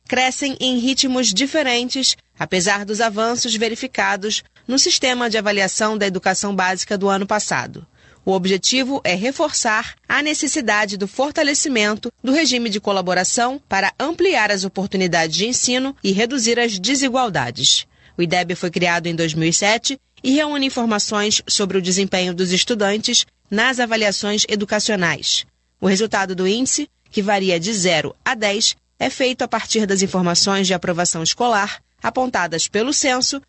crescem em ritmos diferentes, apesar dos avanços verificados no sistema de avaliação da educação básica do ano passado. O objetivo é reforçar a necessidade do fortalecimento do regime de colaboração para ampliar as oportunidades de ensino e reduzir as desigualdades. O IDEB foi criado em 2007 e reúne informações sobre o desempenho dos estudantes nas avaliações educacionais. O resultado do índice, que varia de 0 a 10, é feito a partir das informações de aprovação escolar apontadas pelo censo